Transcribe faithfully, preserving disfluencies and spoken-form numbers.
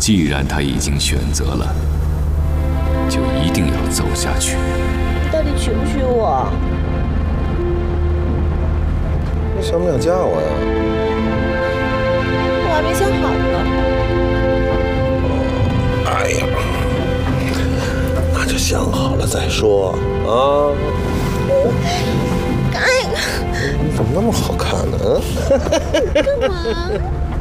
既然他已经选择了，就一定要走下去。 你到底娶不娶我？ 为什么要嫁我呀？ 我还没想好呢。哎呀，那就想好了再说啊。 哎， 你怎么那么好看呢？ 干嘛？